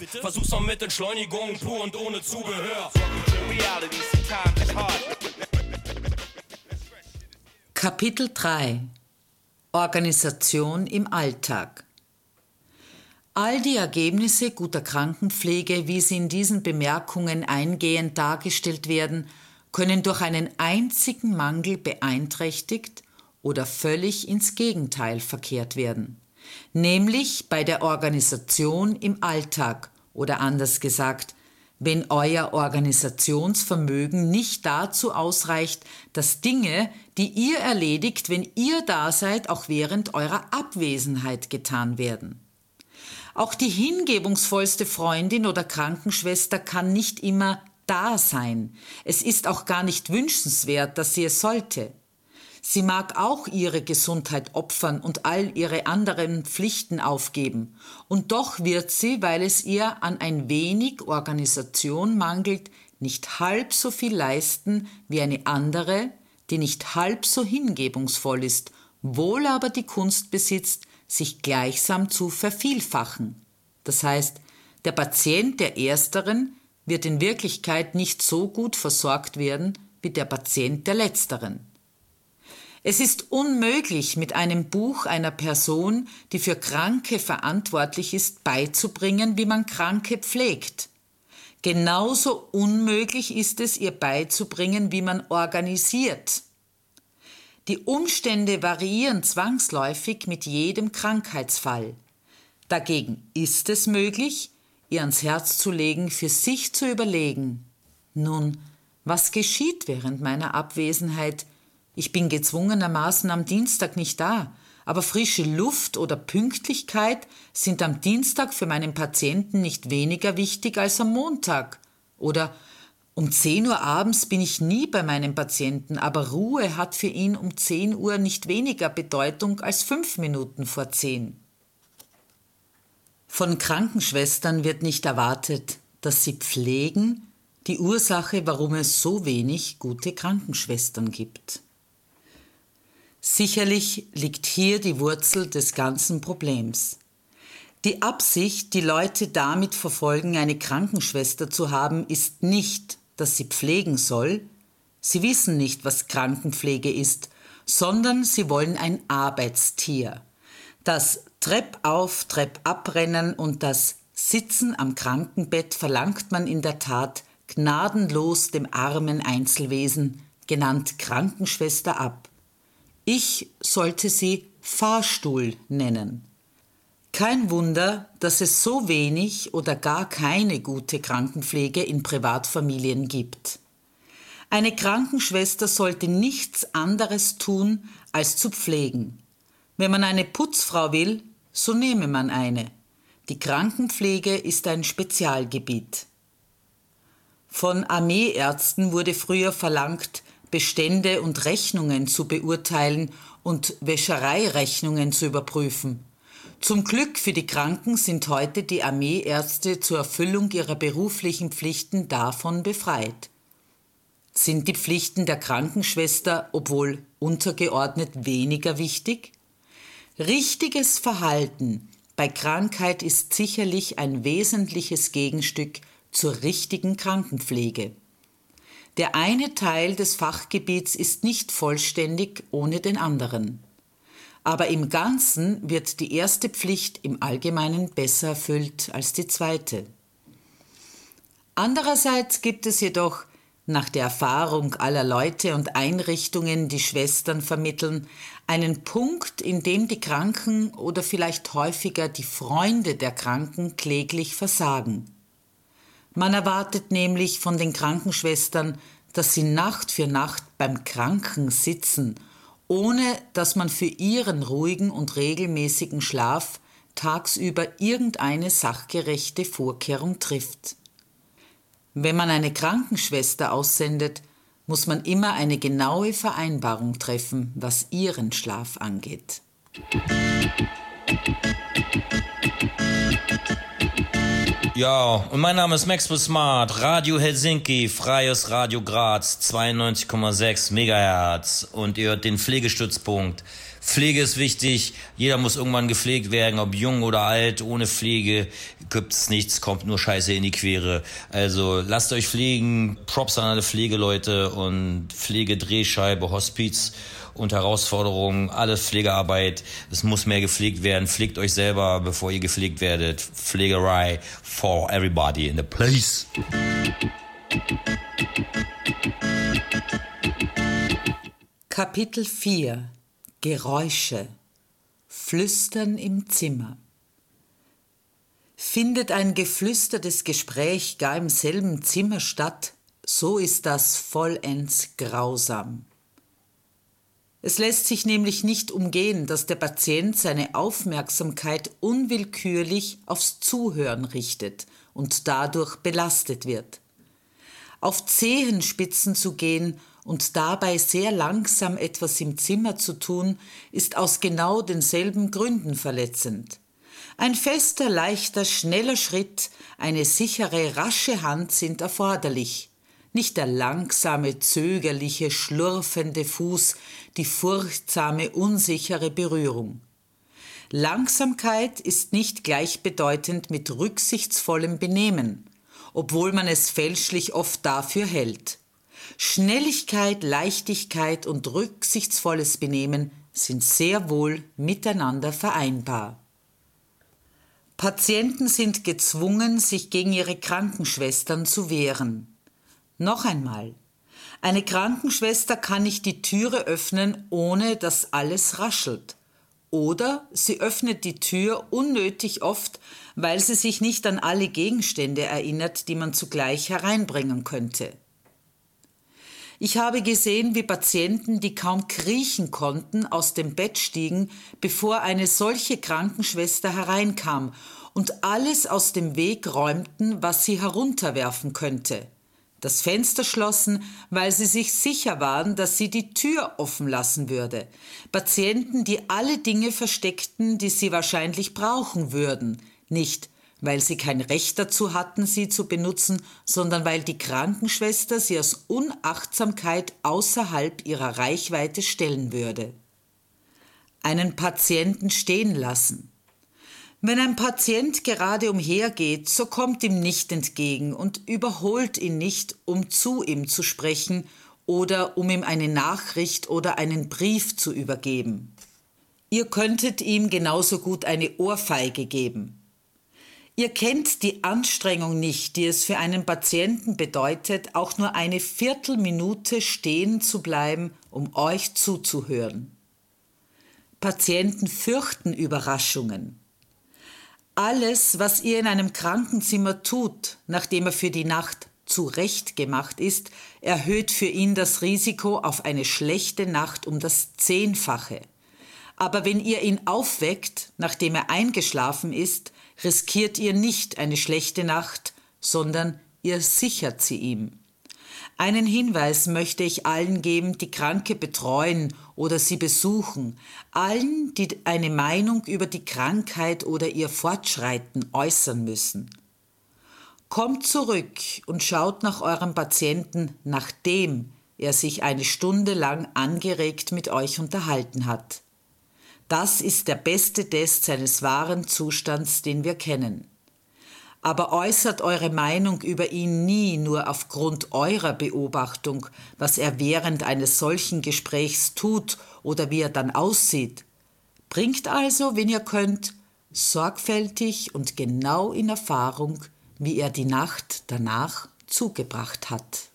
Versuch's noch mit Entschleunigung, pur und ohne Zubehör. Kapitel 3: Organisation im Alltag. All die Ergebnisse guter Krankenpflege, wie sie in diesen Bemerkungen eingehend dargestellt werden, können durch einen einzigen Mangel beeinträchtigt oder völlig ins Gegenteil verkehrt werden, nämlich bei der Organisation im Alltag oder anders gesagt, wenn euer Organisationsvermögen nicht dazu ausreicht, dass Dinge, die ihr erledigt, wenn ihr da seid, auch während eurer Abwesenheit getan werden. Auch die hingebungsvollste Freundin oder Krankenschwester kann nicht immer da sein. Es ist auch gar nicht wünschenswert, dass sie es sollte. Sie mag auch ihre Gesundheit opfern und all ihre anderen Pflichten aufgeben. Und doch wird sie, weil es ihr an ein wenig Organisation mangelt, nicht halb so viel leisten wie eine andere, die nicht halb so hingebungsvoll ist, wohl aber die Kunst besitzt, sich gleichsam zu vervielfachen. Das heißt, der Patient der Ersteren wird in Wirklichkeit nicht so gut versorgt werden wie der Patient der Letzteren. Es ist unmöglich, mit einem Buch einer Person, die für Kranke verantwortlich ist, beizubringen, wie man Kranke pflegt. Genauso unmöglich ist es, ihr beizubringen, wie man organisiert. Die Umstände variieren zwangsläufig mit jedem Krankheitsfall. Dagegen ist es möglich, ihr ans Herz zu legen, für sich zu überlegen: Nun, was geschieht während meiner Abwesenheit? Ich bin gezwungenermaßen am Dienstag nicht da, aber frische Luft oder Pünktlichkeit sind am Dienstag für meinen Patienten nicht weniger wichtig als am Montag. Oder um 10 Uhr abends bin ich nie bei meinem Patienten, aber Ruhe hat für ihn um 10 Uhr nicht weniger Bedeutung als 5 Minuten vor 10. Von Krankenschwestern wird nicht erwartet, dass sie pflegen, die Ursache, warum es so wenig gute Krankenschwestern gibt. Sicherlich liegt hier die Wurzel des ganzen Problems. Die Absicht, die Leute damit verfolgen, eine Krankenschwester zu haben, ist nicht, dass sie pflegen soll. Sie wissen nicht, was Krankenpflege ist, sondern sie wollen ein Arbeitstier. Das Treppauf, Treppabrennen und das Sitzen am Krankenbett verlangt man in der Tat gnadenlos dem armen Einzelwesen, genannt Krankenschwester, ab. Ich sollte sie Fahrstuhl nennen. Kein Wunder, dass es so wenig oder gar keine gute Krankenpflege in Privatfamilien gibt. Eine Krankenschwester sollte nichts anderes tun, als zu pflegen. Wenn man eine Putzfrau will, so nehme man eine. Die Krankenpflege ist ein Spezialgebiet. Von Armeeärzten wurde früher verlangt, Bestände und Rechnungen zu beurteilen und Wäschereirechnungen zu überprüfen. Zum Glück für die Kranken sind heute die Armeeärzte zur Erfüllung ihrer beruflichen Pflichten davon befreit. Sind die Pflichten der Krankenschwester, obwohl untergeordnet, weniger wichtig? Richtiges Verhalten bei Krankheit ist sicherlich ein wesentliches Gegenstück zur richtigen Krankenpflege. Der eine Teil des Fachgebiets ist nicht vollständig ohne den anderen. Aber im Ganzen wird die erste Pflicht im Allgemeinen besser erfüllt als die zweite. Andererseits gibt es jedoch, nach der Erfahrung aller Leute und Einrichtungen, die Schwestern vermitteln, einen Punkt, in dem die Kranken oder vielleicht häufiger die Freunde der Kranken kläglich versagen. Man erwartet nämlich von den Krankenschwestern, dass sie Nacht für Nacht beim Kranken sitzen, ohne dass man für ihren ruhigen und regelmäßigen Schlaf tagsüber irgendeine sachgerechte Vorkehrung trifft. Wenn man eine Krankenschwester aussendet, muss man immer eine genaue Vereinbarung treffen, was ihren Schlaf angeht. Ja, und mein Name ist Maxwell Smart, Radio Helsinki, freies Radio Graz, 92,6 Megahertz. Und ihr hört den Pflegestützpunkt Pflege ist wichtig, jeder muss irgendwann gepflegt werden, ob jung oder alt, ohne Pflege gibt's nichts, kommt nur Scheiße in die Quere. Also lasst euch pflegen, Props an alle Pflegeleute und Pflegedrehscheibe, Hospiz und Herausforderungen, alles Pflegearbeit, es muss mehr gepflegt werden, pflegt euch selber, bevor ihr gepflegt werdet. Pflegerei for everybody in the place. Kapitel 4 – Geräusche. Flüstern im Zimmer. Findet ein geflüstertes Gespräch gar im selben Zimmer statt, so ist das vollends grausam. Es lässt sich nämlich nicht umgehen, dass der Patient seine Aufmerksamkeit unwillkürlich aufs Zuhören richtet und dadurch belastet wird. Auf Zehenspitzen zu gehen und dabei sehr langsam etwas im Zimmer zu tun, ist aus genau denselben Gründen verletzend. Ein fester, leichter, schneller Schritt, eine sichere, rasche Hand sind erforderlich. Nicht der langsame, zögerliche, schlurfende Fuß, die furchtsame, unsichere Berührung. Langsamkeit ist nicht gleichbedeutend mit rücksichtsvollem Benehmen, obwohl man es fälschlich oft dafür hält. Schnelligkeit, Leichtigkeit und rücksichtsvolles Benehmen sind sehr wohl miteinander vereinbar. Patienten sind gezwungen, sich gegen ihre Krankenschwestern zu wehren. Noch einmal, eine Krankenschwester kann nicht die Türe öffnen, ohne dass alles raschelt. Oder sie öffnet die Tür unnötig oft, weil sie sich nicht an alle Gegenstände erinnert, die man zugleich hereinbringen könnte. Ich habe gesehen, wie Patienten, die kaum kriechen konnten, aus dem Bett stiegen, bevor eine solche Krankenschwester hereinkam und alles aus dem Weg räumten, was sie herunterwerfen könnte. Das Fenster schlossen, weil sie sich sicher waren, dass sie die Tür offen lassen würde. Patienten, die alle Dinge versteckten, die sie wahrscheinlich brauchen würden. Nicht, weil sie kein Recht dazu hatten, sie zu benutzen, sondern weil die Krankenschwester sie aus Unachtsamkeit außerhalb ihrer Reichweite stellen würde. Einen Patienten stehen lassen. Wenn ein Patient gerade umhergeht, so kommt ihm nicht entgegen und überholt ihn nicht, um zu ihm zu sprechen oder um ihm eine Nachricht oder einen Brief zu übergeben. Ihr könntet ihm genauso gut eine Ohrfeige geben. Ihr kennt die Anstrengung nicht, die es für einen Patienten bedeutet, auch nur eine Viertelminute stehen zu bleiben, um euch zuzuhören. Patienten fürchten Überraschungen. Alles, was ihr in einem Krankenzimmer tut, nachdem er für die Nacht zurechtgemacht ist, erhöht für ihn das Risiko auf eine schlechte Nacht um das 10-fache. Aber wenn ihr ihn aufweckt, nachdem er eingeschlafen ist, riskiert ihr nicht eine schlechte Nacht, sondern ihr sichert sie ihm. Einen Hinweis möchte ich allen geben, die Kranke betreuen oder sie besuchen, allen, die eine Meinung über die Krankheit oder ihr Fortschreiten äußern müssen. Kommt zurück und schaut nach eurem Patienten, nachdem er sich eine Stunde lang angeregt mit euch unterhalten hat. Das ist der beste Test seines wahren Zustands, den wir kennen. Aber äußert eure Meinung über ihn nie nur aufgrund eurer Beobachtung, was er während eines solchen Gesprächs tut oder wie er dann aussieht. Bringt also, wenn ihr könnt, sorgfältig und genau in Erfahrung, wie er die Nacht danach zugebracht hat.